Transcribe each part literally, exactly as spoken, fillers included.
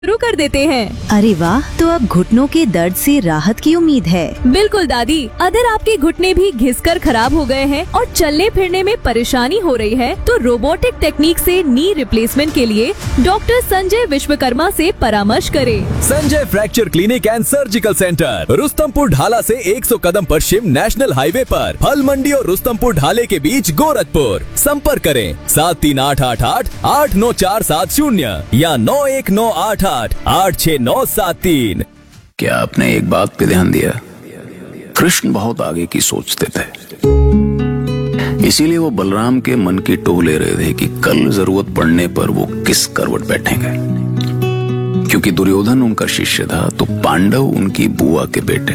शुरू कर देते हैं। अरे वाह, तो अब घुटनों के दर्द से राहत की उम्मीद है। बिल्कुल दादी, अगर आपके घुटने भी घिसकर खराब हो गए हैं और चलने फिरने में परेशानी हो रही है, तो रोबोटिक टेक्निक से नी रिप्लेसमेंट के लिए डॉक्टर संजय विश्वकर्मा से परामर्श करें। Sanjay fracture clinic and surgical centre, Rustampur ढाला से सौ कदम पश्चिम नेशनल हाईवे पर, फल मंडी और रुस्तमपुर ढाले के बीच गोरखपुर। संपर्क करें सात तीन आठ आठ आठ आठ नौ चार सात शून्य या नौ एक नौ आठ आठ आठ छह नौ सात तीन। क्या आपने एक बात पे ध्यान दिया? कृष्ण बहुत आगे की सोचते थे, इसीलिए वो बलराम के मन की टोह ले रहे थे कि कल जरूरत पड़ने पर वो किस करवट बैठेंगे। क्योंकि दुर्योधन उनका शिष्य था, तो पांडव उनकी बुआ के बेटे।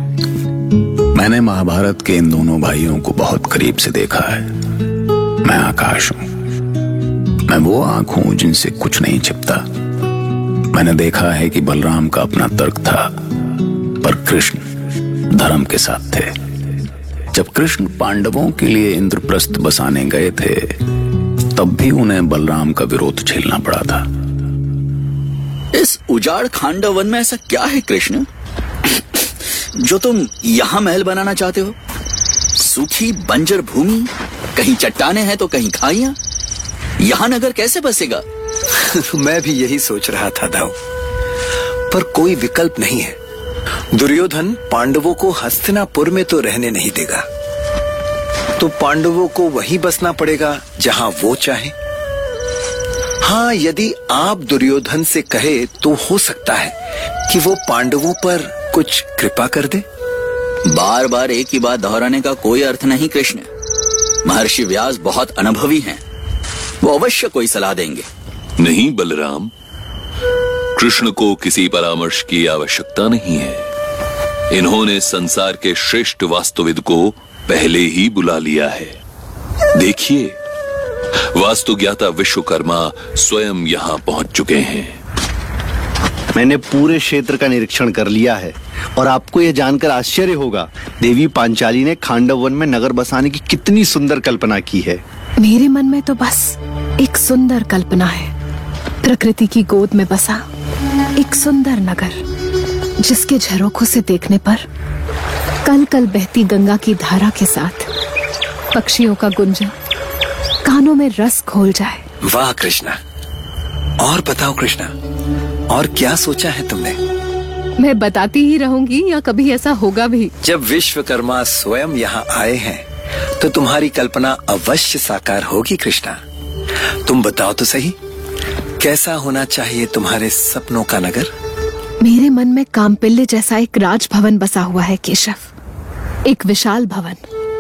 मैंने महाभारत के इन दोनों भाइयों को बहुत करीब से देखा है। मैं आकाश हूं, मैं वो आंख हूं जिनसे कुछ नहीं छिपता। मैंने देखा है कि बलराम का अपना तर्क था, पर कृष्ण धर्म के साथ थे। जब कृष्ण पांडवों के लिए इंद्रप्रस्थ बसाने गए थे, तब भी उन्हें बलराम का विरोध झेलना पड़ा था। इस उजाड़ खांडव वन में ऐसा क्या है कृष्ण, जो तुम यहाँ महल बनाना चाहते हो? सूखी बंजर भूमि, कहीं चट्टाने हैं तो कहीं खाइयां। यहाँ नगर कैसे बसेगा? मैं भी यही सोच रहा था दाऊ, पर कोई विकल्प नहीं है। दुर्योधन पांडवों को हस्तिनापुर में तो रहने नहीं देगा, तो पांडवों को वहीं बसना पड़ेगा जहां वो चाहे। हाँ, यदि आप दुर्योधन से कहे तो हो सकता है कि वो पांडवों पर कुछ कृपा कर दे। बार बार एक ही बात दोहराने का कोई अर्थ नहीं कृष्ण। महर्षि व्यास बहुत अनुभवी हैं, वो अवश्य कोई सलाह देंगे। नहीं बलराम, कृष्ण को किसी परामर्श की आवश्यकता नहीं है। इन्होंने संसार के श्रेष्ठ वास्तुविद को पहले ही बुला लिया है। देखिए, वास्तुज्ञाता विश्वकर्मा स्वयं यहाँ पहुंच चुके हैं। मैंने पूरे क्षेत्र का निरीक्षण कर लिया है और आपको यह जानकर आश्चर्य होगा, देवी पांचाली ने खांडव वन में नगर बसाने की कितनी सुंदर कल्पना की है। मेरे मन में तो बस एक सुंदर कल्पना है, प्रकृति की गोद में बसा एक सुंदर नगर, जिसके झरोखों से देखने पर कल कल बहती गंगा की धारा के साथ पक्षियों का गुंजन कानों में रस घोल जाए। वाह कृष्णा, और बताओ कृष्णा, और क्या सोचा है तुमने? मैं बताती ही रहूंगी या कभी ऐसा होगा भी। जब विश्वकर्मा स्वयं यहाँ आए हैं, तो तुम्हारी कल्पना अवश्य साकार होगी कृष्णा। तुम बताओ तो सही, कैसा होना चाहिए तुम्हारे सपनों का नगर? मेरे मन में कामपिल्ले जैसा एक राजभवन बसा हुआ है केशव। एक विशाल भवन,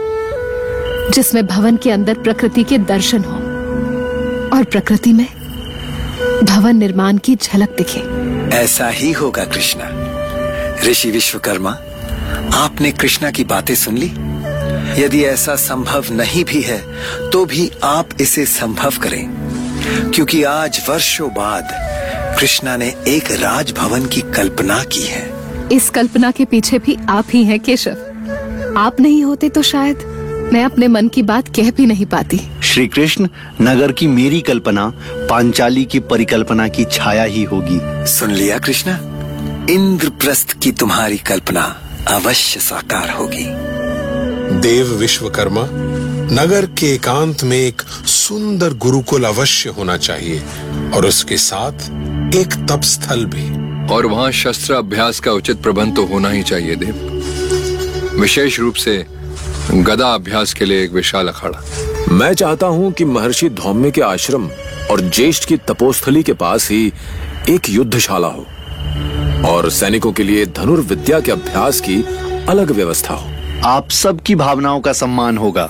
जिसमें भवन के अंदर प्रकृति के दर्शन हो और प्रकृति में भवन निर्माण की झलक दिखे। ऐसा ही होगा कृष्णा। ऋषि विश्वकर्मा, आपने कृष्णा की बातें सुन ली। यदि ऐसा संभव नहीं भी है, तो भी आप इसे संभव करें, क्योंकि आज वर्षों बाद कृष्णा ने एक राजभवन की कल्पना की है। इस कल्पना के पीछे भी आप ही हैं केशव। आप नहीं होते तो शायद मैं अपने मन की बात कह भी नहीं पाती। श्री कृष्ण, नगर की मेरी कल्पना पांचाली की परिकल्पना की छाया ही होगी। सुन लिया कृष्णा, इंद्रप्रस्थ की तुम्हारी कल्पना अवश्य साकार होगी। देव विश्वकर्मा, नगर के एकांत में एक सुंदर गुरुकुल अवश्य होना चाहिए और उसके साथ एक तप स्थल भी। और वहाँ शस्त्र अभ्यास का उचित प्रबंध तो होना ही चाहिए देव, विशेष रूप से गदा अभ्यास के लिए एक विशाल अखाड़ा। मैं चाहता हूँ कि महर्षि धौम्य के आश्रम और ज्येष्ठ की तपोस्थली के पास ही एक युद्धशाला हो और सैनिकों के लिए धनुर्विद्या के अभ्यास की अलग व्यवस्था हो। आप सब की भावनाओं का सम्मान होगा।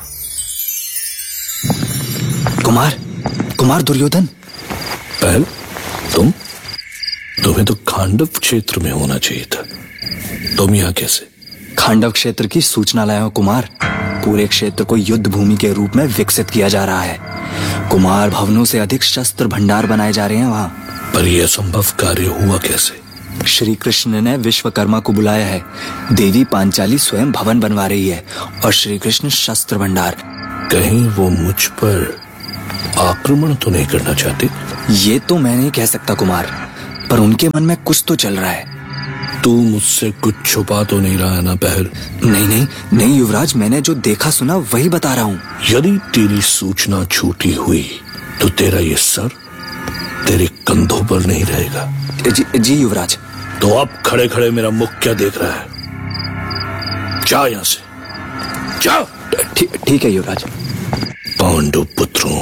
कुमार, कुमार दुर्योधन। पहल, तुम तुम्हें तो खांडव क्षेत्र में होना चाहिए था, तुम यहाँ कैसे? खांडव क्षेत्र की सूचना लाया हूं कुमार। पूरे क्षेत्र को युद्ध भूमि के रूप में विकसित किया जा रहा है कुमार। भवनों से अधिक शस्त्र भंडार बनाए जा रहे हैं वहाँ। पर यह असंभव कार्य हुआ कैसे? श्री कृष्ण ने विश्वकर्मा को बुलाया है। देवी पांचाली स्वयं भवन बनवा रही है और श्री कृष्ण शस्त्र भंडार। कहीं वो मुझ पर आक्रमण तो नहीं करना चाहते? ये तो मैं नहीं कह सकता कुमार, पर उनके मन में कुछ तो चल रहा है। तू मुझसे कुछ छुपा तो नहीं रहा है ना पहल? नहीं नहीं नहीं युवराज, मैंने जो देखा सुना वही बता रहा हूँ। यदि तेरी सूचना झूठी हुई तो तेरा ये सर तेरे कंधों पर नहीं रहेगा। जी, जी युवराज। तो अब खड़े खड़े मेरा मुख क्या देख रहा है? जा यहां से, जा। ठीक है युवराज। पांडु पुत्रों,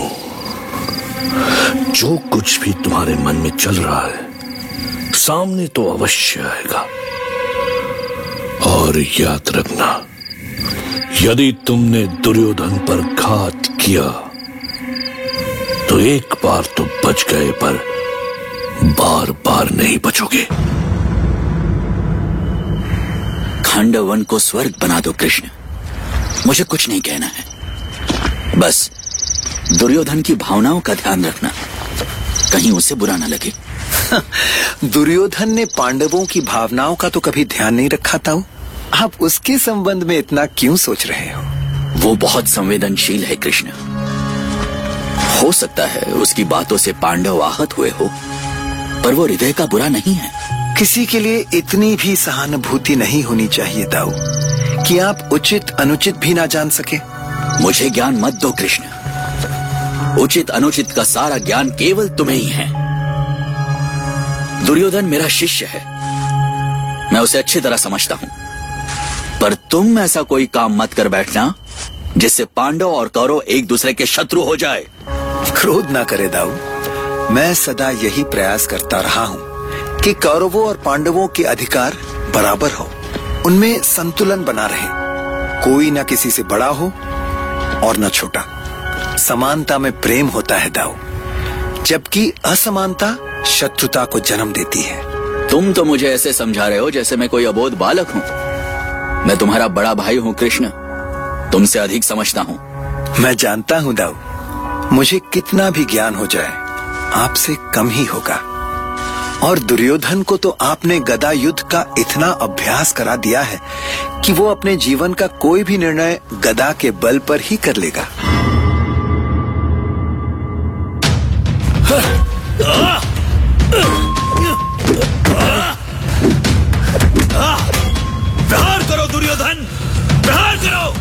जो कुछ भी तुम्हारे मन में चल रहा है सामने तो अवश्य आएगा। और याद रखना, यदि तुमने दुर्योधन पर घात किया तो एक बार तो बच गए, पर बार बार नहीं बचोगे। खांडव को स्वर्ग बना दो कृष्ण, मुझे कुछ नहीं कहना है। बस दुर्योधन की भावनाओं का ध्यान रखना, कहीं उसे बुरा ना लगे। दुर्योधन ने पांडवों की भावनाओं का तो कभी ध्यान नहीं रखा था। आप उसके संबंध में इतना क्यों सोच रहे हो? वो बहुत संवेदनशील है कृष्ण। हो सकता है उसकी बातों से पांडव आहत हुए हो, पर वो हृदय का बुरा नहीं है। किसी के लिए इतनी भी सहानुभूति नहीं होनी चाहिए दाऊ कि आप उचित अनुचित भी ना जान सके। मुझे ज्ञान मत दो कृष्ण, उचित अनुचित का सारा ज्ञान केवल तुम्हें ही है। दुर्योधन मेरा शिष्य है, मैं उसे अच्छी तरह समझता हूं, पर तुम ऐसा कोई काम मत कर बैठना जिससे पांडव और कौरव एक दूसरे के शत्रु हो जाए। क्रोध ना करे दाऊ, मैं सदा यही प्रयास करता रहा हूं कि कौरवों और पांडवों के अधिकार बराबर हो, उनमें संतुलन बना रहे, कोई ना किसी से बड़ा हो और न छोटा। समानता में प्रेम होता है दाऊ, जबकि असमानता शत्रुता को जन्म देती है। तुम तो मुझे ऐसे समझा रहे हो जैसे मैं कोई अबोध बालक हूं। मैं तुम्हारा बड़ा भाई हूं कृष्ण, तुमसे अधिक समझता हूं। मैं जानता हूं दाऊ, मुझे कितना भी ज्ञान हो जाए आपसे कम ही होगा। और दुर्योधन को तो आपने गदा युद्ध का इतना अभ्यास करा दिया है कि वो अपने जीवन का कोई भी निर्णय गदा के बल पर ही कर लेगा। प्रहार करो दुर्योधन, प्रहार करो।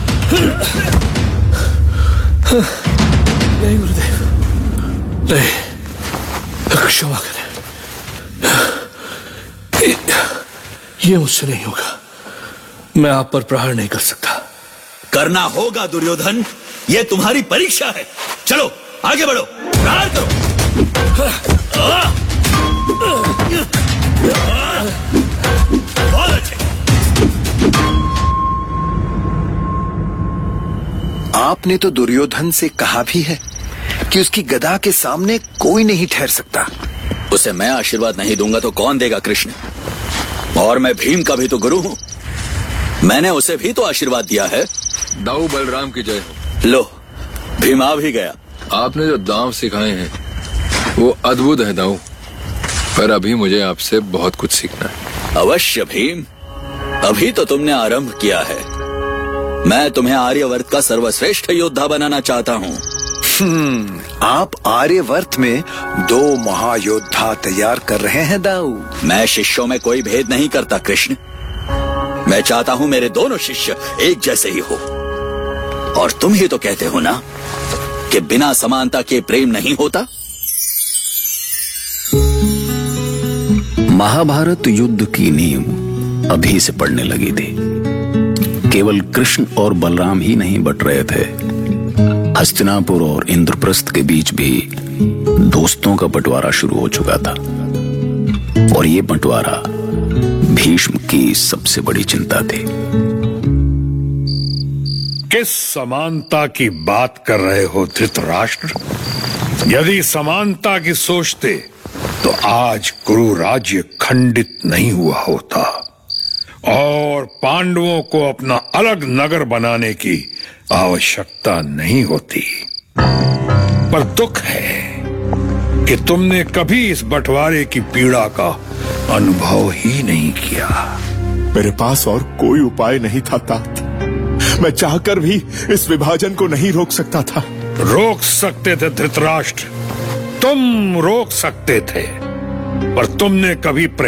नहीं गुरुदेव, नहीं, क्षमा करें, ये मुझसे नहीं होगा। मैं आप पर प्रहार नहीं कर सकता। करना होगा दुर्योधन, ये तुम्हारी परीक्षा है। चलो आगे बढ़ो, प्रहार करो। बहुत अच्छे। आपने तो दुर्योधन से कहा भी है कि उसकी गदा के सामने कोई नहीं ठहर सकता। उसे मैं आशीर्वाद नहीं दूंगा तो कौन देगा कृष्ण? और मैं भीम का भी तो गुरु हूं, मैंने उसे भी तो आशीर्वाद दिया है। दाऊ बलराम की जय हो। लो भीम आ भी गया। आपने जो दांव सिखाए हैं वो अद्भुत है दाऊ, पर अभी मुझे आपसे बहुत कुछ सीखना है। अवश्य भीम, अभी तो तुमने आरंभ किया है। मैं तुम्हें आर्यवर्त का सर्वश्रेष्ठ योद्धा बनाना चाहता हूँ। हम्म, आप आर्यवर्त में दो महायोद्धा तैयार कर रहे हैं दाऊ। मैं शिष्यों में कोई भेद नहीं करता कृष्ण, मैं चाहता हूँ मेरे दोनों शिष्य एक जैसे ही हो। और तुम ही तो कहते हो ना कि बिना समानता के प्रेम नहीं होता। महाभारत युद्ध की नींव अभी से पड़ने लगी थी। केवल कृष्ण और बलराम ही नहीं बट रहे थे, हस्तिनापुर और इंद्रप्रस्थ के बीच भी दोस्तों का बंटवारा शुरू हो चुका था। और ये बंटवारा भीष्म की सबसे बड़ी चिंता थी। किस समानता की बात कर रहे हो धृतराष्ट्र? यदि समानता की सोचते तो आज कुरु राज्य खंडित नहीं हुआ होता और पांडवों को अपना अलग नगर बनाने की आवश्यकता नहीं होती। पर दुख है कि तुमने कभी इस बंटवारे की पीड़ा का अनुभव ही नहीं किया। मेरे पास और कोई उपाय नहीं था तात। मैं चाहकर भी इस विभाजन को नहीं रोक सकता था। रोक सकते थे धृतराष्ट्र, तुम रोक सकते थे, पर तुमने कभी